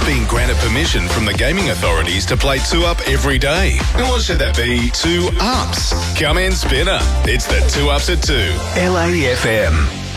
been granted permission from the gaming authorities to play 2-Up every day. And what should that be? 2 Ups. Come in, Spinner. It's the 2 Ups at 2. LAFM.